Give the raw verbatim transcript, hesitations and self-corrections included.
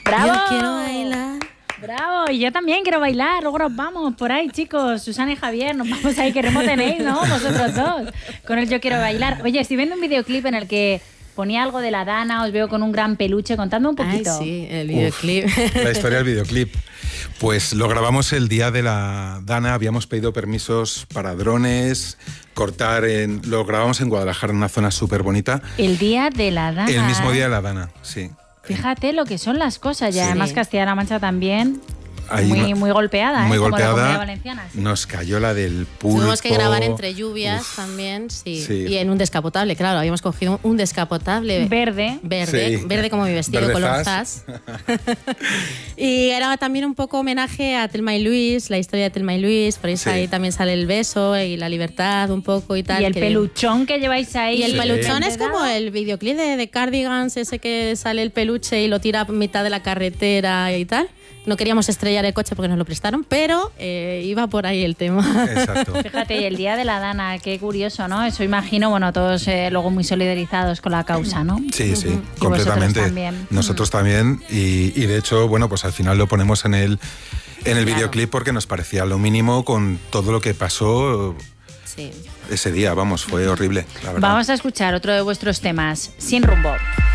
¡Bravo! Yo quiero bailar. Bravo, y yo también quiero bailar. Luego nos vamos por ahí, chicos. Susana y Javier, nos vamos ahí, que ritmo tenéis, ¿no? Vosotros dos, con el Yo quiero bailar. Oye, estoy viendo un videoclip en el que ponía algo de la Dana, os veo con un gran peluche, contadme un poquito. Ay, sí, el videoclip. Uf, la historia del videoclip. Pues lo grabamos el día de la Dana, habíamos pedido permisos para drones, cortar, en, lo grabamos en Guadalajara, en una zona súper bonita. El día de la Dana. El mismo día de la Dana, sí. Fíjate lo que son las cosas, y Sí. además Castilla-La Mancha también. Ahí Muy, no- muy golpeada, muy ¿eh? Como la golpeada. Comunidad Valenciana. Sí. Nos cayó la del pulpo. Tuvimos que grabar entre lluvias Uf. también, sí. Sí. Y en un descapotable, claro, habíamos cogido un descapotable Verde. verde, Sí. verde como mi vestido, Verde color zas. zas. Y era también un poco homenaje a Thelma y Luis, la historia de Thelma y Luis, por eso Sí. ahí también sale el beso y la libertad un poco y tal. Y el que- peluchón que lleváis ahí. Y el Sí. peluchón es ¿verdad? como el videoclip de, de Cardigans, ese que sale el peluche y lo tira a mitad de la carretera y tal. No queríamos estrellar el coche porque nos lo prestaron, pero eh, iba por ahí el tema. Exacto. Fíjate, y el día de la Dana, qué curioso, ¿no? Eso imagino, bueno, todos eh, luego muy solidarizados con la causa, ¿no? Sí, sí, Y completamente. vosotros también. Nosotros también. Y, y de hecho, bueno, pues al final lo ponemos en el, en el Claro. videoclip porque nos parecía lo mínimo con todo lo que pasó Sí. ese día. Vamos, fue horrible, la verdad. Vamos a escuchar otro de vuestros temas, Sin Rumbo.